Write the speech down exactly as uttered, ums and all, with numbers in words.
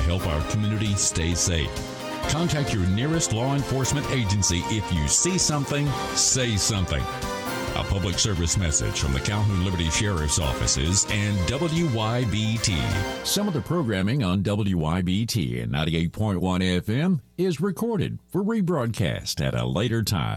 help our community stay safe. Contact your nearest law enforcement agency if you see something, say something. A public service message from the Calhoun Liberty Sheriff's Offices and W Y B T. Some of the programming on W Y B T and ninety-eight point one F M is recorded for rebroadcast at a later time.